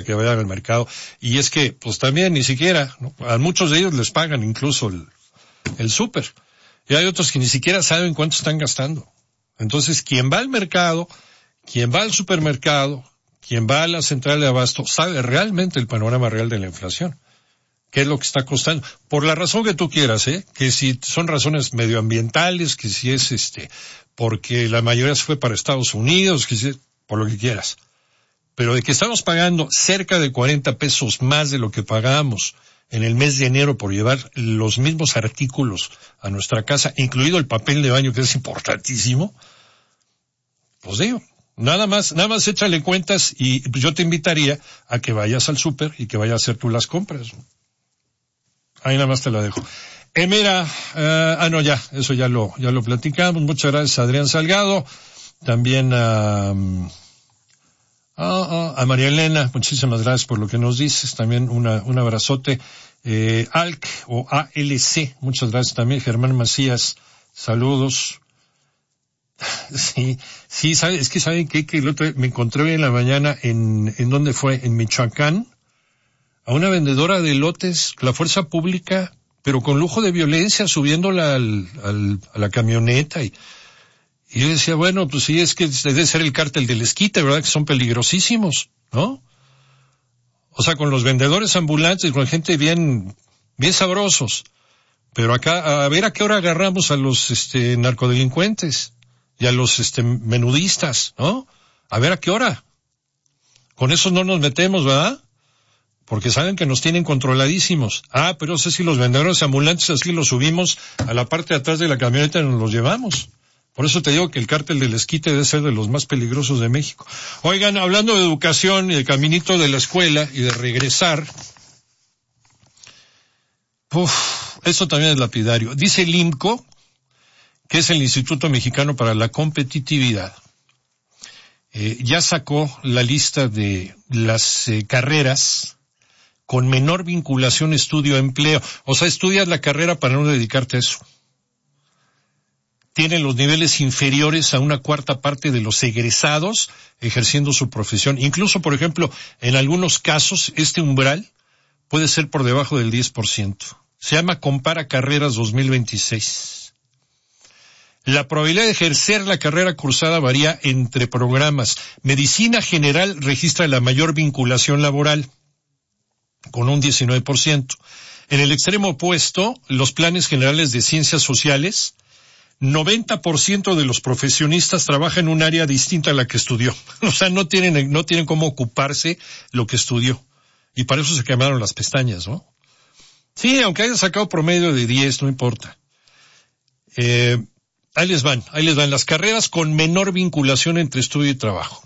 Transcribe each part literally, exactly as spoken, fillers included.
que vayan al mercado. Y es que, pues también ni siquiera, ¿no? A muchos de ellos les pagan incluso el, el súper. Y hay otros que ni siquiera saben cuánto están gastando. Entonces, quien va al mercado, quien va al supermercado, quien va a la central de abasto, sabe realmente el panorama real de la inflación. ¿Qué es lo que está costando? Por la razón que tú quieras, ¿eh? Que si son razones medioambientales, que si es este, porque la mayoría se fue para Estados Unidos, que si, por lo que quieras. Pero de que estamos pagando cerca de cuarenta pesos más de lo que pagábamos en el mes de enero por llevar los mismos artículos a nuestra casa, incluido el papel de baño, que es importantísimo, pues digo, nada más, nada más échale cuentas y yo te invitaría a que vayas al súper y que vayas a hacer tú las compras. Ahí nada más te la dejo. Eh, mira, uh, ah no, ya, eso ya lo, ya lo platicamos. Muchas gracias a Adrián Salgado. También a, um, a, a María Elena, muchísimas gracias por lo que nos dices. También una, un abrazote. Eh, A L C o A L C, muchas gracias también. Germán Macías, saludos. Sí, sí, sabe, es que saben que, que el otro día me encontré hoy en la mañana en, ¿en dónde fue? En Michoacán. A una vendedora de elotes, la fuerza pública, pero con lujo de violencia, subiéndola al, al, a la camioneta. Y, y yo decía, bueno, pues sí, es que debe ser el cártel del esquite, ¿verdad? Que son peligrosísimos, ¿no? O sea, con los vendedores ambulantes, con gente bien, bien sabrosos. Pero acá, a ver a qué hora agarramos a los, este, narcodelincuentes y a los, este, menudistas, ¿no? A ver a qué hora. Con esos no nos metemos, ¿verdad? Porque saben que nos tienen controladísimos. Ah, pero sé si los vendedores ambulantes así los subimos a la parte de atrás de la camioneta y nos los llevamos. Por eso te digo que el cártel del esquite debe ser de los más peligrosos de México. Oigan, hablando de educación y de caminito de la escuela y de regresar, uf, eso también es lapidario. Dice el I M C O, que es el Instituto Mexicano para la Competitividad, eh, ya sacó la lista de las eh, carreras con menor vinculación estudio-empleo. O sea, estudias la carrera para no dedicarte a eso. Tienen los niveles inferiores a una cuarta parte de los egresados ejerciendo su profesión. Incluso, por ejemplo, en algunos casos, este umbral puede ser por debajo del diez por ciento. Se llama Compara Carreras dos mil veintiséis. La probabilidad de ejercer la carrera cursada varía entre programas. Medicina General registra la mayor vinculación laboral, con un diecinueve por ciento. En el extremo opuesto, los planes generales de ciencias sociales, noventa por ciento de los profesionistas trabajan en un área distinta a la que estudió. O sea, no tienen, no tienen cómo ocuparse lo que estudió. Y para eso se quemaron las pestañas, ¿no? Sí, aunque haya sacado promedio de diez, no importa. Eh, ahí les van, ahí les van las carreras con menor vinculación entre estudio y trabajo.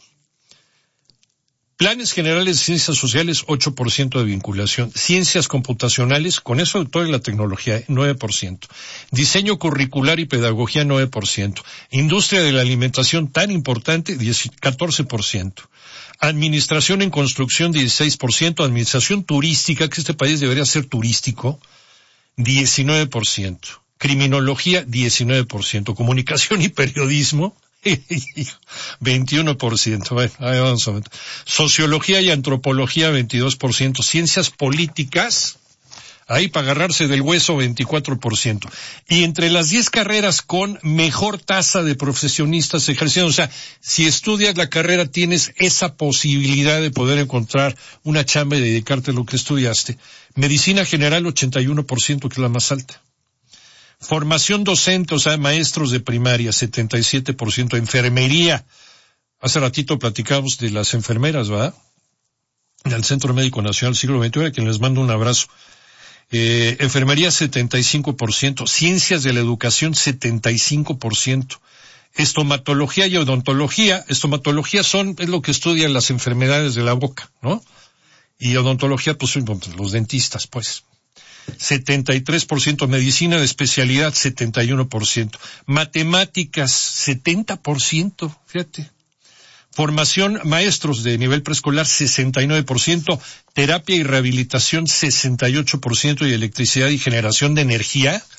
Planes generales de ciencias sociales, ocho por ciento de vinculación. Ciencias computacionales, con eso toda la tecnología, nueve por ciento. Diseño curricular y pedagogía, nueve por ciento. Industria de la alimentación, tan importante, catorce por ciento. Administración en construcción, dieciséis por ciento. Administración turística, que este país debería ser turístico, diecinueve por ciento. Criminología, diecinueve por ciento. Comunicación y periodismo, veintiuno por ciento. Bueno, ahí vamos a ver. Sociología y antropología, veintidós por ciento. Ciencias políticas, ahí para agarrarse del hueso, veinticuatro por ciento. Y entre las diez carreras con mejor tasa de profesionistas ejerciendo, o sea, si estudias la carrera tienes esa posibilidad de poder encontrar una chamba y dedicarte a lo que estudiaste. Medicina general, ochenta y uno por ciento, que es la más alta. Formación docente, o sea, maestros de primaria, setenta y siete por ciento. Enfermería, hace ratito platicamos de las enfermeras, ¿verdad? Del Centro Médico Nacional Siglo veintiuno, a quien les mando un abrazo. Eh, enfermería, setenta y cinco por ciento. Ciencias de la educación, setenta y cinco por ciento. Estomatología y odontología, estomatología son, es lo que estudian las enfermedades de la boca, ¿no? Y odontología, pues, los dentistas, pues. setenta y tres por ciento. Medicina de especialidad, setenta y uno por ciento. Matemáticas, setenta por ciento, fíjate. Formación maestros de nivel preescolar, sesenta y nueve por ciento. Terapia y rehabilitación, sesenta y ocho por ciento. Y electricidad y generación de energía,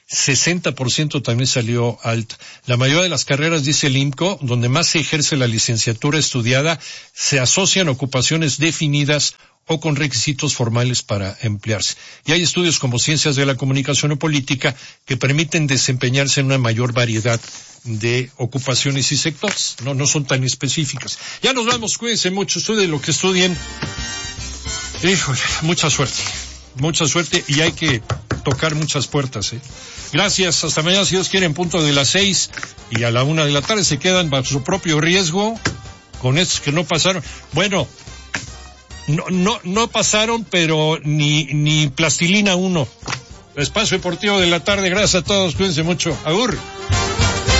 sesenta por ciento también salió alta. La mayoría de las carreras, dice el I M C O, donde más se ejerce la licenciatura estudiada, se asocian a ocupaciones definidas o con requisitos formales para emplearse. Y hay estudios como Ciencias de la Comunicación o Política que permiten desempeñarse en una mayor variedad de ocupaciones y sectores. No, no son tan específicas. Ya nos vamos, cuídense mucho, estudien lo que estudien. Híjole, mucha suerte, mucha suerte y hay que tocar muchas puertas, ¿eh? Gracias, hasta mañana si Dios quiere en punto de las seis y a la una de la tarde se quedan bajo su propio riesgo con estos que no pasaron. Bueno, no, no, no pasaron, pero ni, ni plastilina uno. Espacio Deportivo de la tarde, gracias a todos, cuídense mucho. Agur.